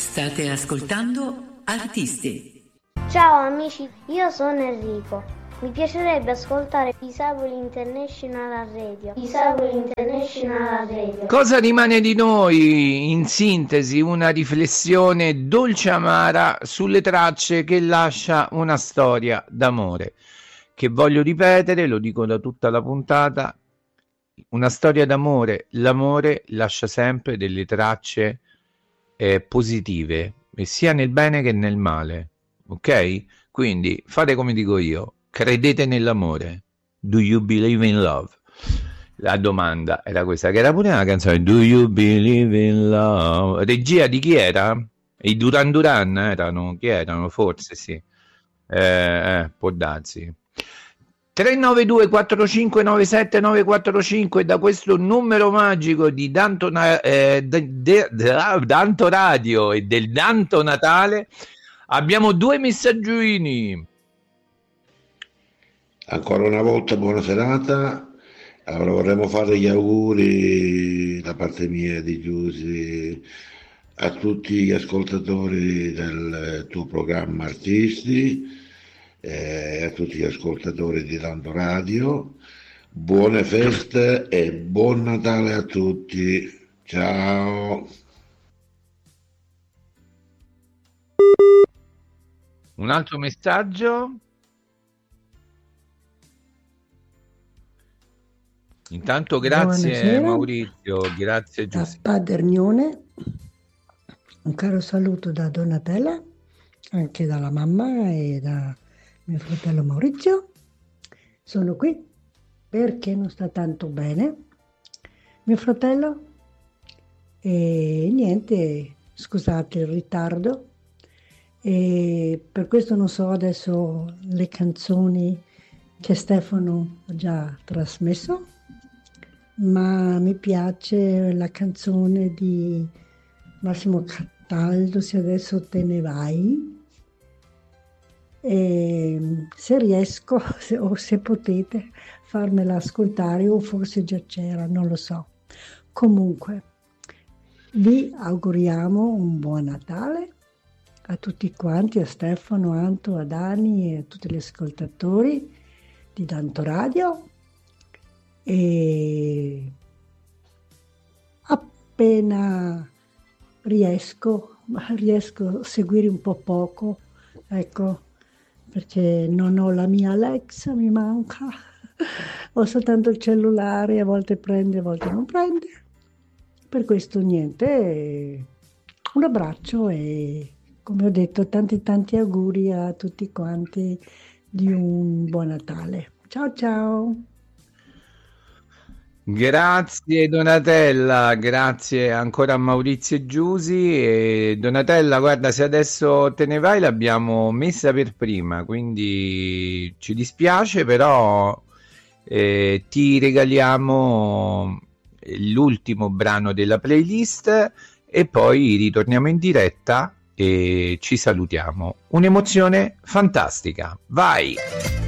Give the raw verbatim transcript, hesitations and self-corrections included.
State ascoltando Artisti. Ciao amici, io sono Enrico. Mi piacerebbe ascoltare Disabili International Radio. Disabili International Radio. Cosa rimane di noi? In sintesi, una riflessione dolce amara sulle tracce che lascia una storia d'amore. Che voglio ripetere, lo dico da tutta la puntata, una storia d'amore. L'amore lascia sempre delle tracce eh, positive, sia nel bene che nel male. Ok? Quindi fate come dico io. Credete nell'amore? Do you believe in love? La domanda era questa, che era pure una canzone. Do you believe in love? Regia di chi era? I Duran Duran erano? Chi erano? Forse sì. Eh, eh, può darsi. tre nove due quattro cinque nove sette nove quattro cinque, da questo numero magico di Danto, eh, de, de, de, Danto Radio e del Danto Natale abbiamo due messaggini. Ancora una volta buona serata. Allora, vorremmo fare gli auguri da parte mia di Giusy a tutti gli ascoltatori del tuo programma Artisti e eh, a tutti gli ascoltatori di Danto Radio. Buone feste e buon Natale a tutti. Ciao. Un altro messaggio. Intanto grazie. Buonasera. Maurizio, grazie Giuseppe. Da Padernione, un caro saluto da Donatella, anche dalla mamma e da mio fratello Maurizio. Sono qui perché non sta tanto bene mio fratello e niente, scusate il ritardo, e per questo non so adesso le canzoni che Stefano ha già trasmesso, ma mi piace la canzone di Massimo Cataldo, Se adesso te ne vai, e se riesco se, o se potete farmela ascoltare, o forse già c'era, non lo so. Comunque vi auguriamo un buon Natale a tutti quanti, a Stefano, Anto, a Dani e a tutti gli ascoltatori di Danto Radio. E appena riesco, riesco a seguire un po' poco, ecco, perché non ho la mia Alexa, mi manca, ho soltanto il cellulare, a volte prende, a volte non prende, per questo niente, un abbraccio e come ho detto tanti tanti auguri a tutti quanti di un buon Natale. Ciao ciao! Grazie Donatella, grazie ancora a Maurizio e Giusy. E Donatella, guarda, se adesso te ne vai l'abbiamo messa per prima, quindi ci dispiace, però eh, ti regaliamo l'ultimo brano della playlist e poi ritorniamo in diretta e ci salutiamo. Un'emozione fantastica, vai!